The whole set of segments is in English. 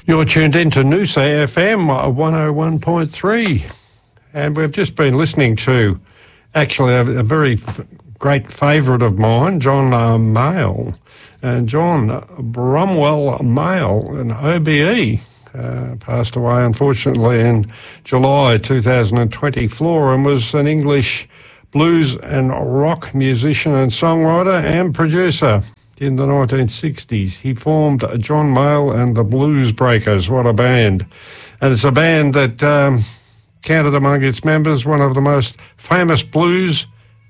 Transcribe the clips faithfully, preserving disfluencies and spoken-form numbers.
You're tuned in to Noosa F M one oh one point three, and we've just been listening to actually a, a very f- great favourite of mine, John uh, Mayall. And John Bromwell Mayall, an O B E, uh, passed away unfortunately in July two thousand twenty-four, and was an English blues and rock musician and songwriter and producer. In the nineteen sixties, he formed John Mayall and the Blues Breakers. What a band. And it's a band that um, counted among its members one of the most famous blues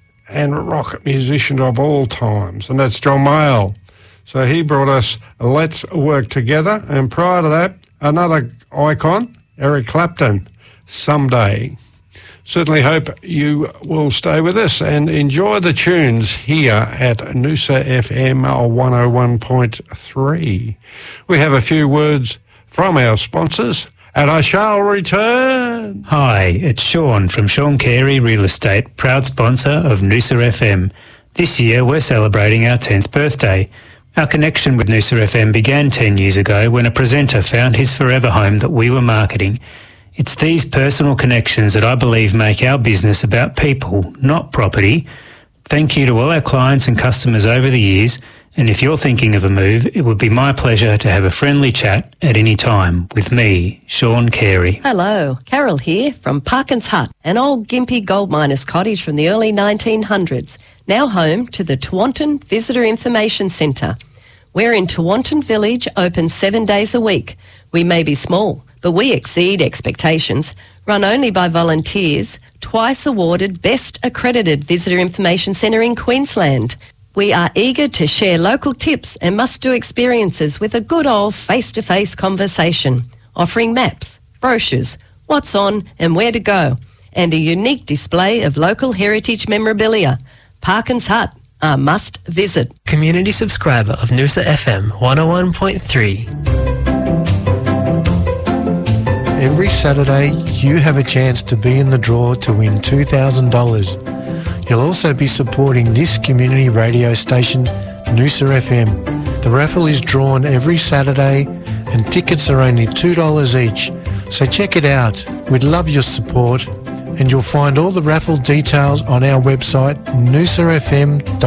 and rock musicians of all times, and that's John Mayall. So he brought us Let's Work Together, and prior to that, another icon, Eric Clapton, Someday. Certainly hope you will stay with us and enjoy the tunes here at Noosa F M one oh one point three. We have a few words from our sponsors, and I shall return. Hi, it's Sean from Sean Carey Real Estate, proud sponsor of Noosa F M. This year we're celebrating our tenth birthday. Our connection with Noosa F M began ten years ago when a presenter found his forever home that we were marketing. It's these personal connections that I believe make our business about people, not property. Thank you to all our clients and customers over the years, and if you're thinking of a move, it would be my pleasure to have a friendly chat at any time with me, Sean Carey. Hello, Carol here from Parkins Hut, an old Gympie gold miners' cottage from the early nineteen hundreds, now home to the Tewantin Visitor Information Centre. We're in Tewantin Village, open seven days a week. We may be small, but we exceed expectations. Run only by volunteers, twice awarded Best Accredited Visitor Information Centre in Queensland. We are eager to share local tips and must-do experiences with a good old face-to-face conversation, offering maps, brochures, what's on and where to go, and a unique display of local heritage memorabilia. Parkins Hut, a must-visit. Community subscriber of Noosa F M one oh one point three. Every Saturday, you have a chance to be in the draw to win two thousand dollars. You'll also be supporting this community radio station, Noosa F M. The raffle is drawn every Saturday and tickets are only two dollars each. So check it out. We'd love your support, and you'll find all the raffle details on our website, noosa f m dot com.